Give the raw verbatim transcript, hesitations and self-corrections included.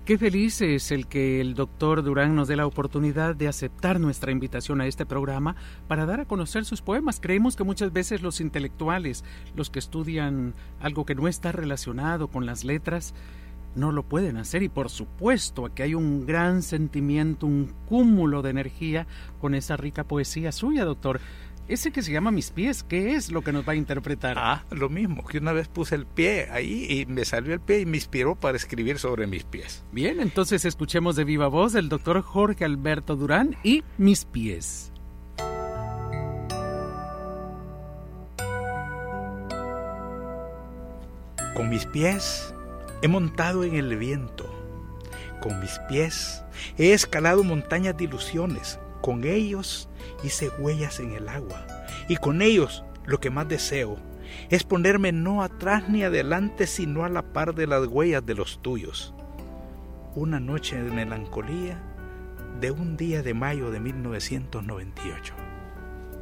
Qué feliz es el que el doctor Durán nos dé la oportunidad de aceptar nuestra invitación a este programa para dar a conocer sus poemas. Creemos que muchas veces los intelectuales, los que estudian algo que no está relacionado con las letras, no lo pueden hacer, y por supuesto que hay un gran sentimiento, un cúmulo de energía con esa rica poesía suya, doctor. Ese que se llama Mis Pies, ¿qué es lo que nos va a interpretar? Ah, lo mismo, que una vez puse el pie ahí y me salió el pie y me inspiró para escribir sobre mis pies. Bien, entonces escuchemos de viva voz del doctor Jorge Alberto Durán y Mis Pies. Con mis pies he montado en el viento, con mis pies he escalado montañas de ilusiones, con ellos hice huellas en el agua, y con ellos lo que más deseo es ponerme no atrás ni adelante, sino a la par de las huellas de los tuyos. Una noche de melancolía de un día de mayo de mil novecientos noventa y ocho.